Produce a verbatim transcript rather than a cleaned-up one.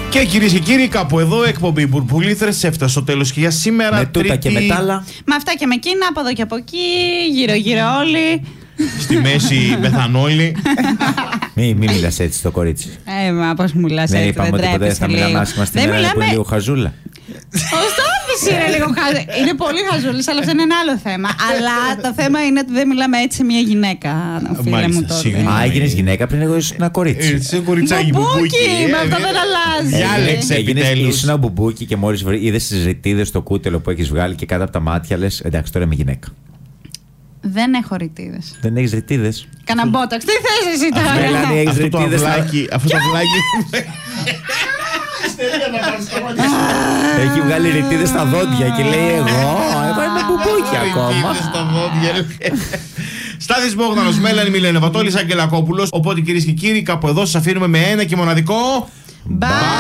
Και κυρίες και κύριοι, κάπου εδώ εκπομπή Μπουρμπουλήθρες έφτασε στο τέλος και για σήμερα. Με τούτα τρίτη... και μετάλλα. Με αυτά και με εκείνα, από εδώ και από εκεί, γύρω-γύρω όλοι. Στη μέση μεθανόλη. Μην μη μιλάς έτσι στο κορίτσι. Ε, μα πώς μιλάς Δεν έτσι, είπαμε δεν ότι ποτέ τρέπεσαι θα μιλάμε λίγο. άσχημα στην Δεν μέρα που είναι μιλάμε... λίγο χαζούλα. Ο Στάθης είναι λίγο χαζούλης. Είναι πολύ χαζούλης, αλλά αυτό είναι ένα άλλο θέμα. Αλλά το θέμα είναι ότι δεν μιλάμε έτσι σε μια γυναίκα, φίλε Μάλιστα, μου τότε. συγγνώμη. Α, έγινες γυναίκα πριν εγώ ήσουν ένα κορίτσι. Έτσι, κοριτσάκι Μπουμπούκι, μπουμπούκι. με αυτό δεν αλλάζει. Διάλεξε Έγινες, επιτέλους. ήσουν ένα μπουμπούκι και μόλις είδες τις ρητίδες στο κούτελο που έχεις βγάλει και κάτω από τα μάτια λες εντάξει τώρα είμαι γυναίκα. Δεν έχω ρητίδες. Δεν έχεις ρητίδες. Κάνα μπόταξ. Τι θες εσύ τώρα? Μελάνη, έχεις Αυτό το ρητίδες. αυλάκι. Αυτό το αυλάκι. Έχει βγάλει ρητίδες στα δόντια και λέει εγώ, εγώ είμαι μπουμπούκι ακόμα. Στα δόντια. Στάθης Μπόγδανος, Μέλανη Μιλένε Βατόλης, Αγγελακόπουλος. Οπότε κυρίες και κύριοι, κάπου εδώ σας αφήνουμε με ένα και μοναδικό. Bye.